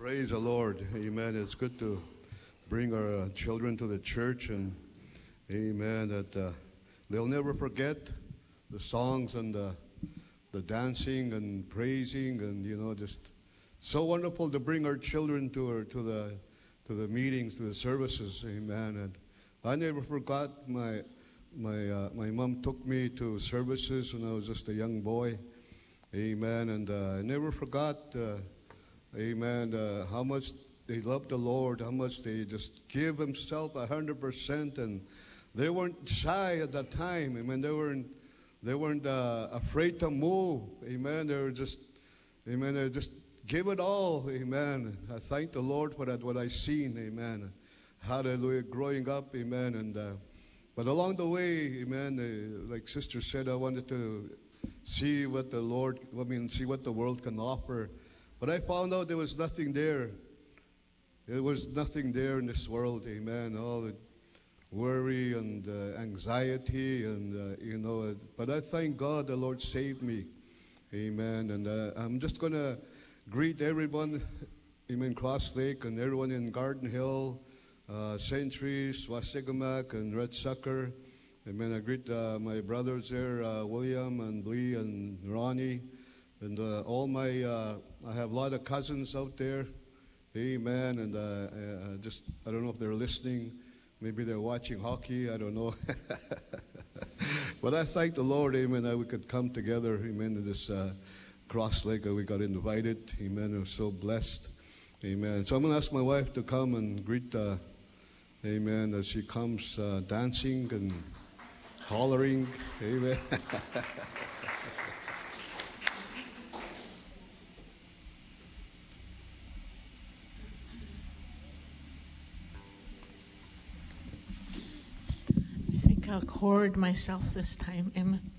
Praise the Lord. Amen. It's good to bring our children to the church, and amen, that they'll never forget the songs and the dancing and praising, and just so wonderful to bring our children to the meetings, to the services. Amen. And I never forgot my mom took me to services when I was just a young boy. Amen. And I never forgot. Amen. How much they loved the Lord, how much they just give themselves 100%, and they weren't shy at that time. Amen. They weren't afraid to move. Amen. They were just, amen. They just give it all. Amen. I thank the Lord for that. What I seen. Amen. Hallelujah. Growing up. Amen. And but along the way, amen. Like Sister said, I wanted to see what the Lord. See what the world can offer. But I found out there was nothing there. There was nothing there in this world, amen. All the worry and anxiety, and But I thank God the Lord saved me, amen. And I'm just gonna greet everyone, amen, Cross Lake, and everyone in Garden Hill, Century, Swasigamak, and Red Sucker. Amen. I greet my brothers there, William and Lee and Ronnie. And all my, I have a lot of cousins out there, amen, and I don't know if they're listening, maybe they're watching hockey, I don't know. But I thank the Lord, amen, that we could come together, amen, to this Cross Lake. We got invited, amen, we're so blessed, amen. So I'm going to ask my wife to come and greet, amen, as she comes dancing and hollering, amen. I'll chord myself this time. Amen.